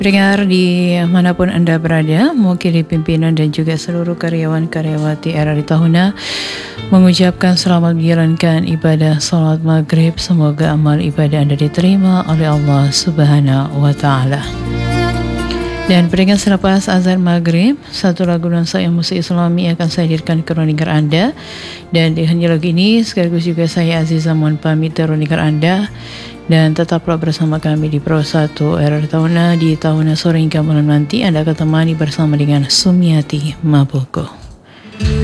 Pendengar di manapun Anda berada, mewakili pimpinan dan juga seluruh karyawan-karyawati RRI Tahuna mengucapkan selamat menjalankan ibadah salat maghrib. Semoga amal ibadah Anda diterima oleh Allah Subhanahu wa Ta'ala. Dan pendengar, selepas azan maghrib, satu lagu nuansa yang musik Islami akan saya hadirkan ke ruang lingkar Anda. Dan dengan lagu ini sekaligus juga saya Aziza mohon pamit dari ruang lingkar Anda. Dan tetaplah bersama kami di Pro 1 RRI Tahuna di Tahuna sore hingga malam nanti. Anda akan temani bersama dengan Sumiati Maboko.